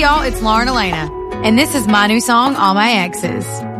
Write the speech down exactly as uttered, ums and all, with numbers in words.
y'all, it's Lauren Elena, and this is my new song, All My Exes.